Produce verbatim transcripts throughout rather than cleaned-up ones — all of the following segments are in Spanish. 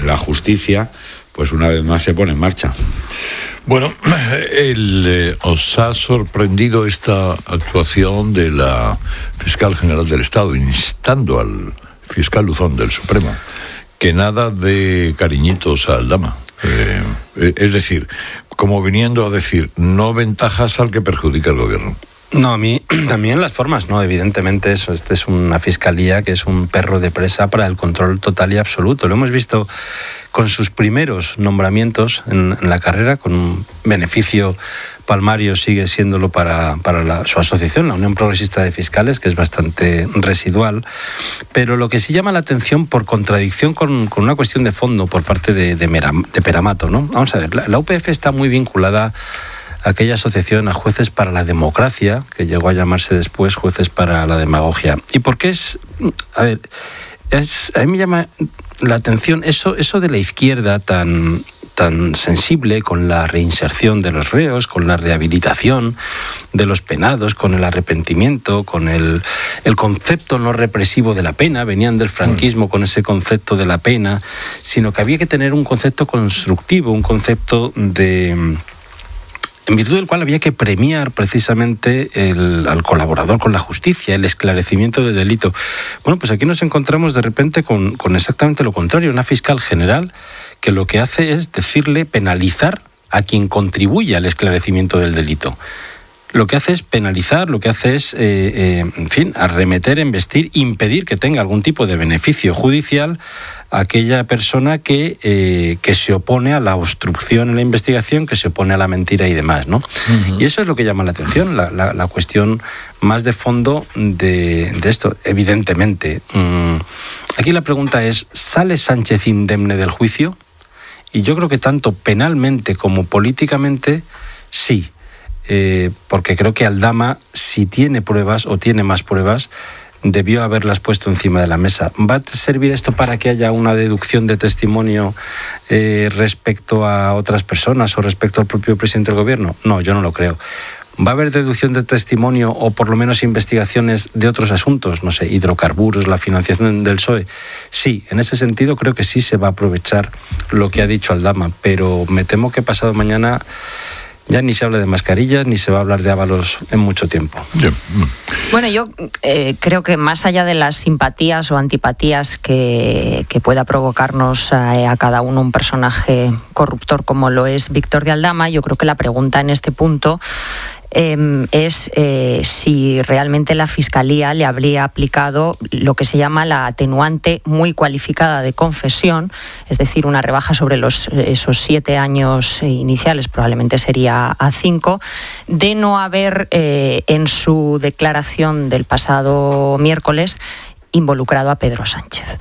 la justicia, pues una vez más se pone en marcha. Bueno, el, eh, ¿os ha sorprendido esta actuación de la fiscal general del Estado instando al fiscal Luzón del Supremo que nada de cariñitos a Aldama? Eh, es decir, como viniendo a decir, no ventajas al que perjudica al gobierno. No, a mí también las formas, ¿no? Evidentemente eso, este es una fiscalía que es un perro de presa para el control total y absoluto. Lo hemos visto con sus primeros nombramientos en, en la carrera, con un beneficio palmario sigue siéndolo para, para la, su asociación, la Unión Progresista de Fiscales, que es bastante residual, pero lo que sí llama la atención por contradicción con, con una cuestión de fondo por parte de, de, Meram, de Peramato, ¿no? Vamos a ver, la, la U P F está muy vinculada a aquella asociación a Jueces para la Democracia, que llegó a llamarse después Jueces para la Demagogia. ¿Y por qué es...? A ver, es, a mí me llama la atención eso, eso de la izquierda tan... tan sensible con la reinserción de los reos, con la rehabilitación de los penados, con el arrepentimiento, con el, el concepto no represivo de la pena. Venían del franquismo con ese concepto de la pena, sino que había que tener un concepto constructivo, un concepto de... en virtud del cual había que premiar precisamente el, al colaborador con la justicia, el esclarecimiento del delito. Bueno, pues aquí nos encontramos de repente con, con exactamente lo contrario, una fiscal general que lo que hace es decirle penalizar a quien contribuye al esclarecimiento del delito. Lo que hace es penalizar, lo que hace es, eh, eh, en fin, arremeter, embestir, impedir que tenga algún tipo de beneficio judicial a aquella persona que, eh, que se opone a la obstrucción en la investigación, que se opone a la mentira y demás, ¿no? Uh-huh. Y eso es lo que llama la atención, la, la, la cuestión más de fondo de, de esto. Evidentemente, mmm, aquí la pregunta es, ¿sale Sánchez indemne del juicio? Y yo creo que tanto penalmente como políticamente, sí. Eh, porque creo que Aldama, si tiene pruebas o tiene más pruebas, debió haberlas puesto encima de la mesa. ¿Va a servir esto para que haya una deducción de testimonio eh, respecto a otras personas o respecto al propio presidente del gobierno? No, yo no lo creo. ¿Va a haber deducción de testimonio o por lo menos investigaciones de otros asuntos? No sé, hidrocarburos, la financiación del P S O E. Sí, en ese sentido creo que sí se va a aprovechar lo que ha dicho Aldama, pero me temo que pasado mañana ya ni se habla de mascarillas ni se va a hablar de Ábalos en mucho tiempo. Yeah. Bueno, yo eh, creo que más allá de las simpatías o antipatías que, que pueda provocarnos a, a cada uno un personaje corruptor como lo es Víctor de Aldama, yo creo que la pregunta en este punto Eh, es eh, si realmente la Fiscalía le habría aplicado lo que se llama la atenuante muy cualificada de confesión, es decir, una rebaja sobre los, esos siete años iniciales, probablemente sería a cinco, de no haber eh, en su declaración del pasado miércoles involucrado a Pedro Sánchez.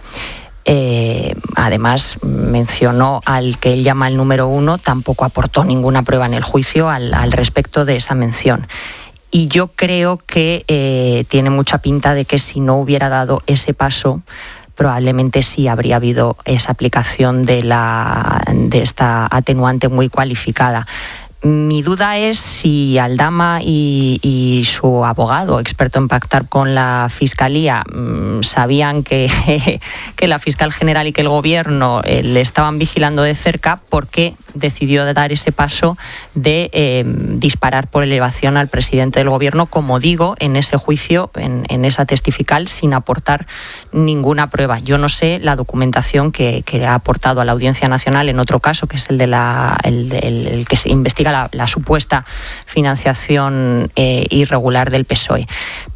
Eh, además, mencionó al que él llama el número uno, tampoco aportó ninguna prueba en el juicio al, al respecto de esa mención. Y yo creo que eh, tiene mucha pinta de que si no hubiera dado ese paso, probablemente sí habría habido esa aplicación de, la, de esta atenuante muy cualificada. Mi duda es si Aldama y, y su abogado, experto en pactar con la Fiscalía, mmm, sabían que, que la fiscal general y que el gobierno eh, le estaban vigilando de cerca, ¿por qué decidió dar ese paso de eh, disparar por elevación al presidente del gobierno, como digo, en ese juicio, en, en esa testifical, sin aportar ninguna prueba? Yo no sé la documentación que, que ha aportado a la Audiencia Nacional en otro caso, que es el de la el, el, el que se investiga La, la supuesta financiación eh, irregular del P S O E.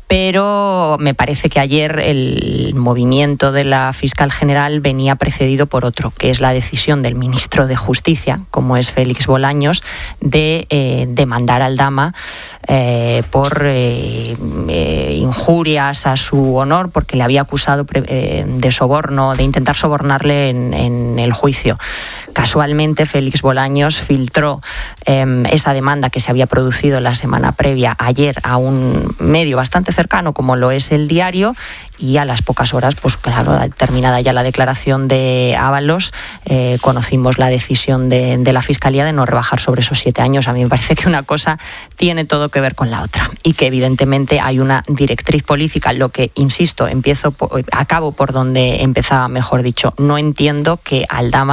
Pero me parece que ayer el movimiento de la fiscal general venía precedido por otro, que es la decisión del ministro de Justicia, como es Félix Bolaños, de eh, demandar a Aldama eh, por eh, eh, injurias a su honor, porque le había acusado eh, de soborno, de intentar sobornarle en, en el juicio. Casualmente, Félix Bolaños filtró eh, esa demanda que se había producido la semana previa ayer a un medio bastante cercano como lo es El Diario, y a las pocas horas, pues claro, terminada ya la declaración de Ábalos, eh, conocimos la decisión de, de la Fiscalía de no rebajar sobre esos siete años. A mí me parece que una cosa tiene todo que ver con la otra y que evidentemente hay una directriz política. Lo que, insisto, empiezo por, acabo por donde empezaba, mejor dicho. No entiendo que Aldama